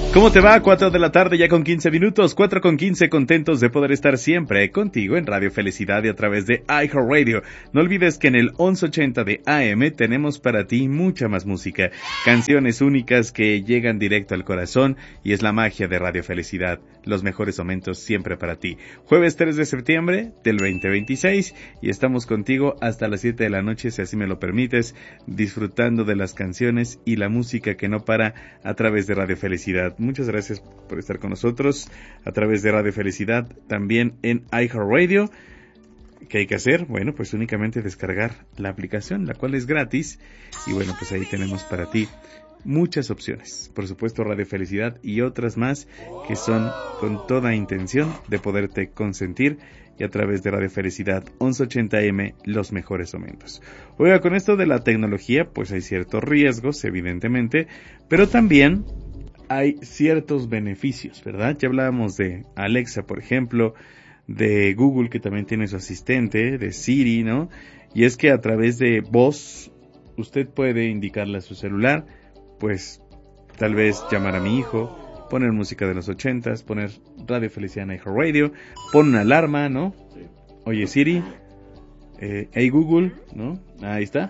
¿Cómo te va? 4 de la tarde ya con 15 minutos, 4 con 15, contentos de poder estar siempre contigo en Radio Felicidad y a través de iHeartRadio. No olvides que en el 1180 de AM tenemos para ti mucha más música, canciones únicas que llegan directo al corazón y es la magia de Radio Felicidad, los mejores momentos siempre para ti. Jueves 3 de septiembre del 2026 y estamos contigo hasta las 7 de la noche, si así me lo permites, disfrutando de las canciones y la música que no para a través de Radio Felicidad. Muchas gracias por estar con nosotros a través de Radio Felicidad, también en iHeartRadio. ¿Qué hay que hacer? Bueno, pues únicamente descargar la aplicación, la cual es gratis. Y bueno, pues ahí tenemos para ti muchas opciones. Por supuesto, Radio Felicidad y otras más que son con toda intención de poderte consentir. Y a través de Radio Felicidad 1180M, los mejores momentos. Oiga, con esto de la tecnología, pues hay ciertos riesgos, evidentemente, pero también hay ciertos beneficios, ¿verdad? Ya hablábamos de Alexa, por ejemplo, de Google, que también tiene su asistente, de Siri, ¿no? Y es que a través de voz, usted puede indicarle a su celular, pues, tal vez llamar a mi hijo, poner música de los 80s, poner Radio Felicidad en iHeartRadio, pon una alarma, ¿no? Oye, Siri, hey Google, ¿no? Ahí está.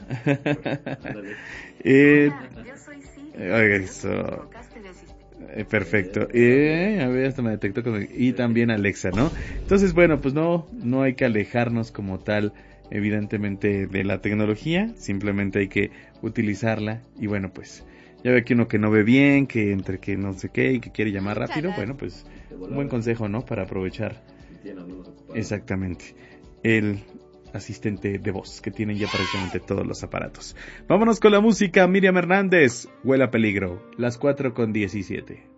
Oiga, eso... perfecto. A ver, hasta me detectó y también Alexa, ¿no? Entonces, bueno, pues no hay que alejarnos como tal, evidentemente, de la tecnología. Simplemente hay que utilizarla. Y bueno, pues, ya ve que uno que no ve bien, que entre que no sé qué y que quiere llamar rápido, bueno, pues, un buen consejo, ¿no? Para aprovechar. Exactamente. El asistente de voz que tienen ya prácticamente todos los aparatos. Vámonos con la música. Miriam Hernández, Huele a Peligro, las 4:17.